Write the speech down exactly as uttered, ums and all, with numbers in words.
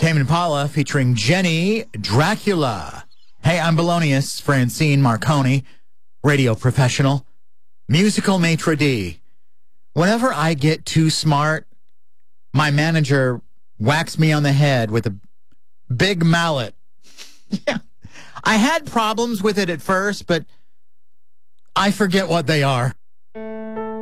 Tame Impala featuring Jenny Dracula. Hey, I'm Belonius, Francine Marconi, radio professional, musical maitre d'. Whenever I get too smart, my manager whacks me on the head with a big mallet. Yeah. I had problems with it at first, but I forget what they are.